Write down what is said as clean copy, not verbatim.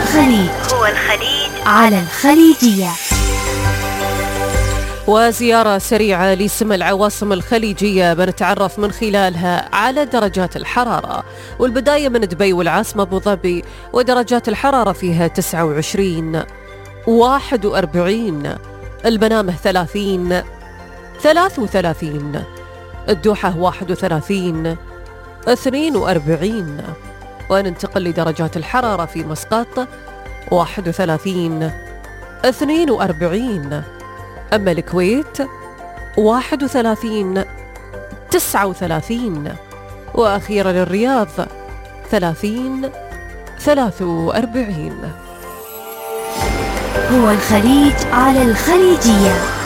الخليج على الخليجية. وزيارة سريعة لسم العواصم الخليجية بنتعرف من خلالها على درجات الحرارة، والبداية من دبي والعاصمة أبو ظبي، ودرجات الحرارة فيها 29 41، المنامة 30 33، الدوحة 31 42، وننتقل لدرجات الحرارة في مسقط 31 42، أما الكويت 31 39، وأخيرا الرياض 30 43. هو الخليج على الخليجية.